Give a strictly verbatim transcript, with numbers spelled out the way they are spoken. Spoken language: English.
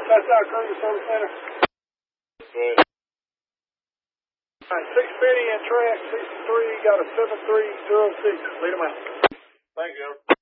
That's our crew service center. Right. All right, six fifty and track sixty-three, got a seven three zero six. Lead them out. Thank you.